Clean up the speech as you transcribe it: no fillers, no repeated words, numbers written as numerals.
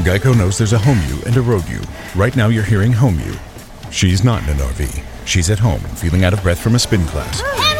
Geico knows there's a home you and a road you. Right now you're hearing home you. She's not in an RV. She's at home, feeling out of breath from a spin class.